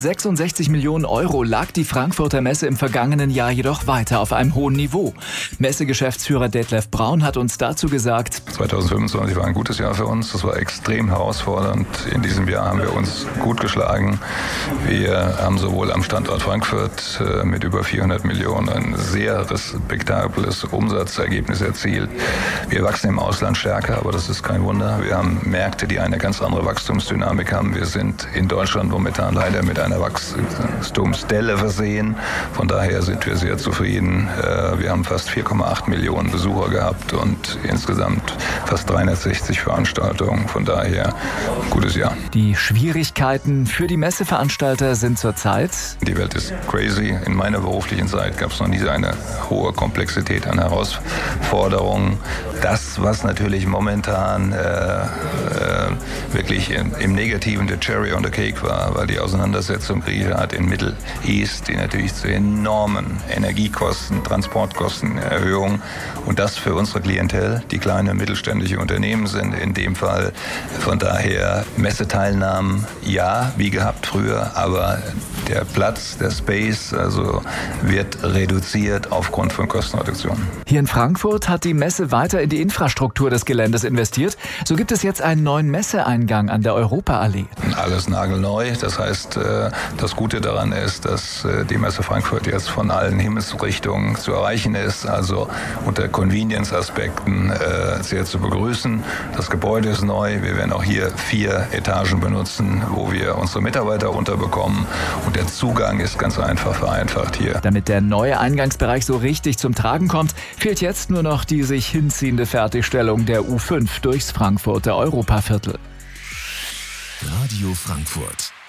66 Millionen Euro lag die Frankfurter Messe im vergangenen Jahr jedoch weiter auf einem hohen Niveau. Messegeschäftsführer Detlef Braun hat uns dazu gesagt: 2025 war ein gutes Jahr für uns. Das war extrem herausfordernd. In diesem Jahr haben wir uns gut geschlagen. Wir haben sowohl am Standort Frankfurt mit über 400 Millionen ein sehr respektables Umsatzergebnis erzielt. Wir wachsen im Ausland stärker, aber das ist kein Wunder. Wir haben Märkte, die eine ganz andere Wachstumsdynamik haben. Wir sind in Deutschland momentan leider mit einer Wachstumsdelle versehen. Von daher sind wir sehr zufrieden. Wir haben fast 4,8 Millionen Besucher gehabt und insgesamt fast 360 Veranstaltungen. Von daher gutes Jahr. Die Schwierigkeiten für die Messeveranstalter sind zurzeit: Die Welt ist crazy. In meiner beruflichen Zeit gab es noch nie so eine hohe Komplexität an Herausforderungen. Das, was natürlich momentan wirklich im Negativen der Cherry on the Cake war die Auseinandersetzung Griechenland in Middle East, die natürlich zu enormen Energiekosten, Transportkostenerhöhungen und das für unsere Klientel, die kleine und mittelständische Unternehmen sind in dem Fall. Von daher Messeteilnahmen, ja, wie gehabt früher, aber der Platz, der Space, also wird reduziert aufgrund von Kostenreduktionen. Hier in Frankfurt hat die Messe weiter in die Infrastruktur des Geländes investiert. So gibt es jetzt einen neuen Messeeingang an der Europaallee. Alles nagelneu. Das heißt, das Gute daran ist, dass die Messe Frankfurt jetzt von allen Himmelsrichtungen zu erreichen ist, also unter Convenience-Aspekten sehr zu begrüßen. Das Gebäude ist neu. Wir werden auch hier 4 Etagen benutzen, wo wir unsere Mitarbeiter unterbekommen. Und der Zugang ist ganz einfach vereinfacht hier. Damit der neue Eingangsbereich so richtig zum Tragen kommt, fehlt jetzt nur noch die sich hinziehende Fertigstellung der U5 durchs Frankfurter Europaviertel. Radio Frankfurt.